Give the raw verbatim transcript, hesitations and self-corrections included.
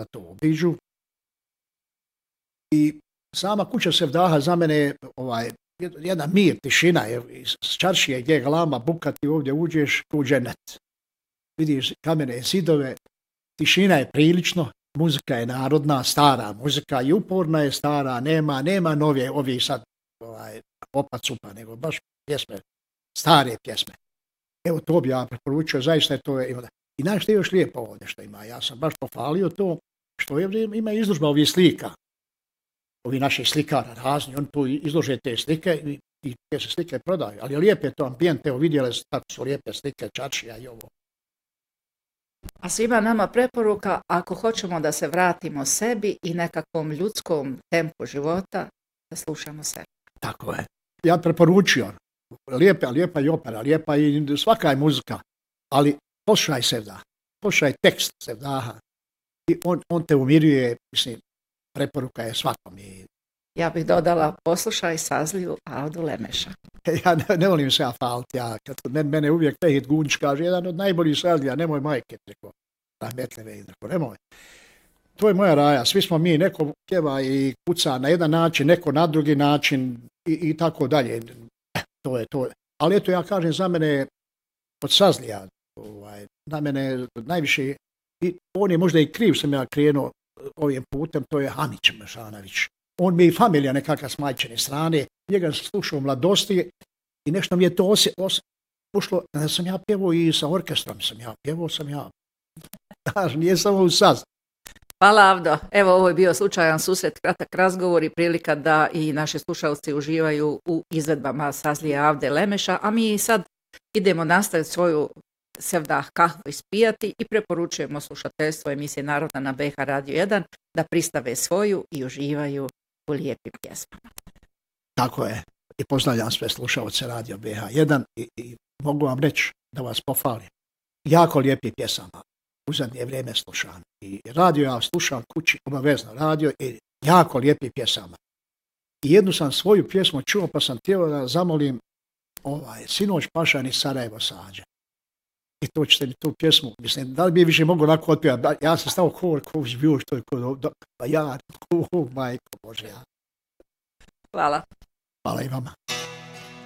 da to obiđu. I sama kuća Sevdaha za mene je ovaj, jedna mir, tišina, je, iz čaršije gdje je galama, buka, ti ovdje uđeš, tu dženet. Vidiš kamene zidove, tišina je prilično, muzika je narodna, stara muzika i uporna je stara, nema, nema nove, ovi sad ovaj, opa cupa, nego baš pjesme, stare pjesme. Evo to bi ja preporučio, zaista je to. I znaš što je još lijepo ovdje što ima, ja sam baš pohvalio to, što je, ima izložba ovih slika, ovi naši slikara razni, oni tu izlože te slike i, i te se slike prodaju, ali lijepo je to ambijent, evo vidjeli ste tako su lijepe slike Čačija i ovo. A svima nama preporuka, ako hoćemo da se vratimo sebi i nekakvom ljudskom tempu života, da slušamo sebe. Tako je. Ja preporučio, lijepa, lijepa i opera, lijepa i svaka je muzika, ali poslušaj Sevdah, poslušaj tekst Sevdaha i on, on te umiruje, mislim, preporuka je svakom. I... Ja bih dodala, poslušaj Sazliju Avdu Lemeša. Ja ne, ne volim se ja faliti, ja, kad mene, mene uvijek Tehit Gunč kaže, jedan od najboljih Sazlija, nemoj majke, rekao, rahmetleve, rekao, nemoj. To je moja raja, svi smo mi, neko pjeva i kuca na jedan način, neko na drugi način i, i tako dalje. To je to. Ali eto, ja kažem, za mene od Sazlija, ovaj, na mene najviše, i on je možda i kriv, sam ja krenuo ovim putem, to je Hamić Mešanović. On mi je i familija nekakva s majčine strane, njega slušao u mladosti i nešto mi je to osje, os, ušlo, da sam ja pjevao i sa orkestrom, sam ja pjevao, sam ja, daž, nije samo u Saz. Hvala Avdo, evo ovo je bio slučajan susret, kratak razgovor i prilika da i naši slušalci uživaju u izvedbama Sazlije Avde Lemeša, a mi sad idemo nastaviti svoju Sevdah kahvu ispijati i preporučujemo slušateljstvo emisije Narodna na B H Radio jedan da pristave svoju i uživaju u lijepim pjesmama. Tako je. I pozdravljam sve slušalce Radio B H jedan i, i mogu vam reći da vas pohvalim. Jako lijepi pjesama u zadnje vrijeme slušam. I radio ja slušam kući, obavezno radio i jako lijepi pjesama. I jednu sam svoju pjesmu čuo pa sam htio da zamolim ovaj, sinoć pašan iz Sarajevo Sađe. I to ćete mi tu pjesmu, mislim, da li bi više mogu onako otpjevati, ja sam stao ko, ko bio što je ko, pa ja, ko, majko Bože, ja. Hvala. Hvala i vama.